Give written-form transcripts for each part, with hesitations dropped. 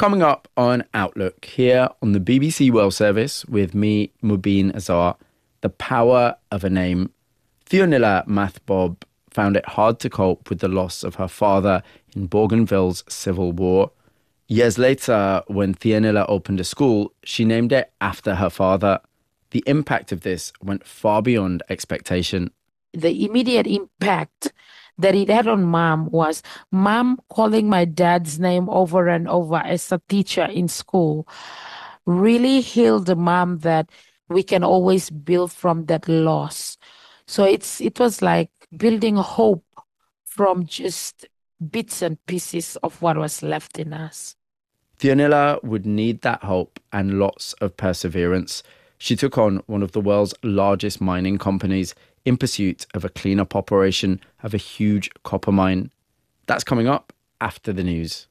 Coming up on Outlook here on the BBC World Service with me, Mubin Azar, the power of a name. Thionila Mathbob found it hard to cope with the loss of her father in Bougainville's civil war. Years later, when Thionila opened a school, she named it after her father. The impact of this went far beyond expectation. The immediate impact that it had on Mom was Mom calling my dad's name over and over as a teacher in school really healed Mom that we can always build from that loss. So it was like building hope from just bits and pieces of what was left in us. Thionila would need that hope and lots of perseverance. She took on one of the world's largest mining companies in pursuit of a cleanup operation of a huge copper mine. That's coming up after the news.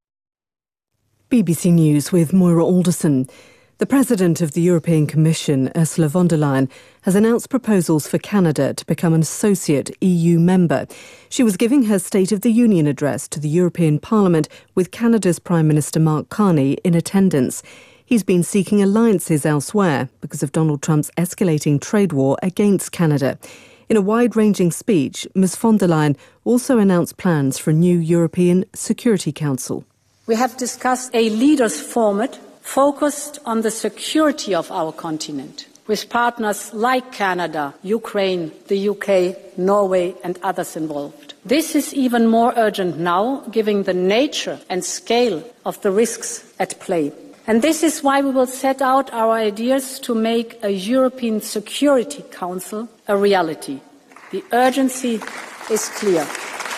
BBC News with Moira Alderson. The President of the European Commission, Ursula von der Leyen, has announced proposals for Canada to become an associate EU member. She was giving her State of the Union address to the European Parliament with Canada's Prime Minister Mark Carney in attendance. He's been seeking alliances elsewhere because of Donald Trump's escalating trade war against Canada. In a wide-ranging speech, Ms von der Leyen also announced plans for a new European Security Council. We have discussed a leaders' format focused on the security of our continent, with partners like Canada, Ukraine, the UK, Norway and others involved. This is even more urgent now, given the nature and scale of the risks at play. And this is why we will set out our ideas to make a European Security Council a reality. The urgency is clear.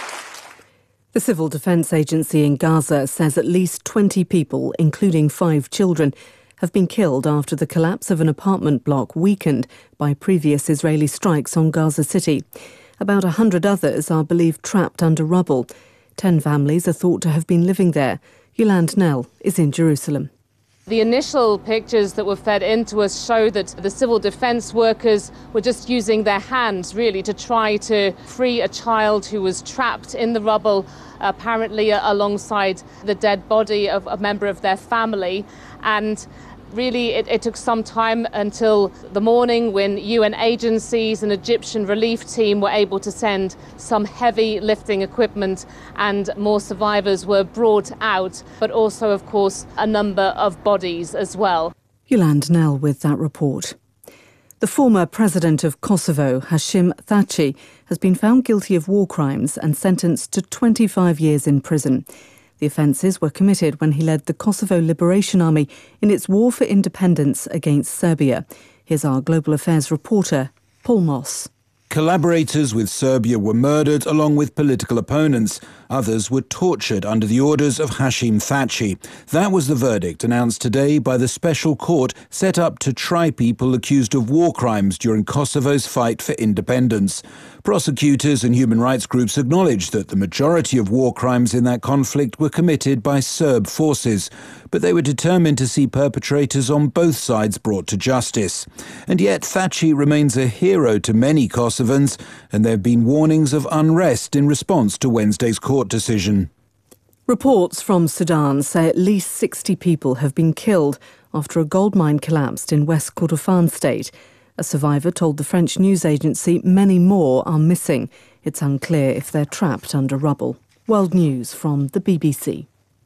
The Civil Defence Agency in Gaza says at least 20 people, including 5 children, have been killed after the collapse of an apartment block weakened by previous Israeli strikes on Gaza City. About 100 others are believed trapped under rubble. 10 families are thought to have been living there. Yolande Knell is in Jerusalem. The initial pictures that were fed into us show that the civil defence workers were just using their hands, really, to try to free a child who was trapped in the rubble, apparently alongside the dead body of a member of their family. And really, it took some time until the morning when UN agencies and Egyptian relief team were able to send some heavy lifting equipment and more survivors were brought out, but also, of course, a number of bodies as well. Yolande Knell with that report. The former president of Kosovo, Hashim Thaçi, has been found guilty of war crimes and sentenced to 25 years in prison. The offences were committed when he led the Kosovo Liberation Army in its war for independence against Serbia. Here's our Global Affairs reporter, Paul Moss. Collaborators with Serbia were murdered along with political opponents. Others were tortured under the orders of Hashim Thaçi. That was the verdict announced today by the special court set up to try people accused of war crimes during Kosovo's fight for independence. Prosecutors and human rights groups acknowledged that the majority of war crimes in that conflict were committed by Serb forces, but they were determined to see perpetrators on both sides brought to justice. And yet Thaçi remains a hero to many Kosovans, and there have been warnings of unrest in response to Wednesday's court decision. Reports from Sudan say at least 60 people have been killed after a gold mine collapsed in West Kordofan state. A survivor told the French news agency many more are missing. It's unclear if they're trapped under rubble. World News from the BBC.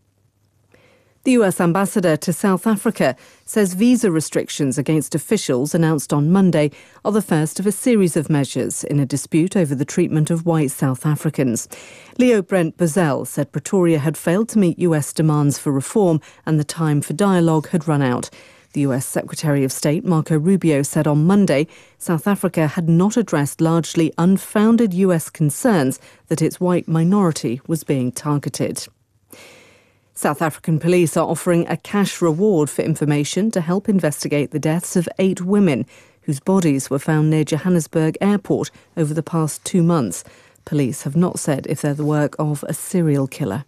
The US ambassador to South Africa says visa restrictions against officials announced on Monday are the first of a series of measures in a dispute over the treatment of white South Africans. Leo Brent Bozell said Pretoria had failed to meet US demands for reform and the time for dialogue had run out. The US Secretary of State Marco Rubio said on Monday South Africa had not addressed largely unfounded US concerns that its white minority was being targeted. South African police are offering a cash reward for information to help investigate the deaths of 8 women whose bodies were found near Johannesburg Airport over the past 2 months. Police have not said if they're the work of a serial killer.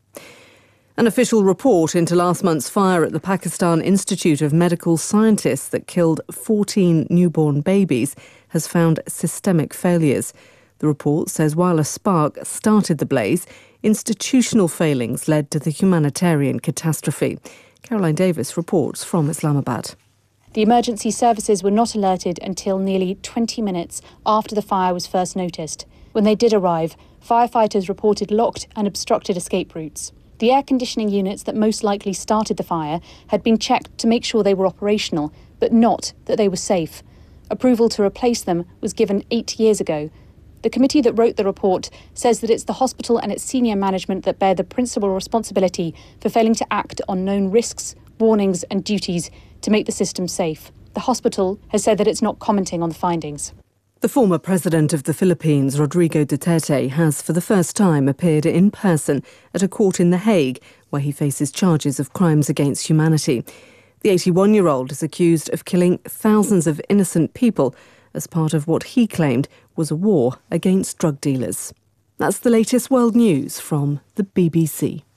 An official report into last month's fire at the Pakistan Institute of Medical Scientists that killed 14 newborn babies has found systemic failures. The report says while a spark started the blaze, institutional failings led to the humanitarian catastrophe. Caroline Davis reports from Islamabad. The emergency services were not alerted until nearly 20 minutes after the fire was first noticed. When they did arrive, firefighters reported locked and obstructed escape routes. The air conditioning units that most likely started the fire had been checked to make sure they were operational, but not that they were safe. Approval to replace them was given 8 years ago. The committee that wrote the report says that it's the hospital and its senior management that bear the principal responsibility for failing to act on known risks, warnings and duties to make the system safe. The hospital has said that it's not commenting on the findings. The former president of the Philippines, Rodrigo Duterte, has for the first time appeared in person at a court in The Hague, where he faces charges of crimes against humanity. The 81-year-old is accused of killing thousands of innocent people as part of what he claimed was a war against drug dealers. That's the latest world news from the BBC.